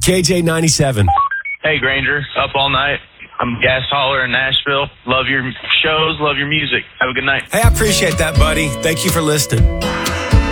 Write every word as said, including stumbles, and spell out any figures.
K J ninety-seven. Hey, Granger. Up all night. I'm a gas hauler in Nashville. Love your shows. Love your music. Have a good night. Hey, I appreciate that, buddy. Thank you for listening.